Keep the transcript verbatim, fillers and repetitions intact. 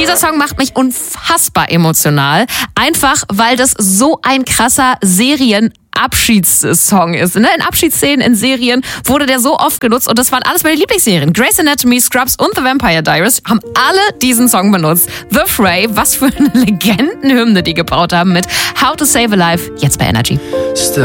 Dieser Song macht mich unfassbar emotional. Einfach, weil das so ein krasser Serien Abschiedssong ist. Ne? In Abschiedsszenen, in Serien wurde der so oft genutzt und das waren alles meine Lieblingsserien. Grey's Anatomy, Scrubs und The Vampire Diaries haben alle diesen Song benutzt. The Fray, was für eine Legendenhymne die gebaut haben mit How to Save a Life, jetzt bei Energy. Still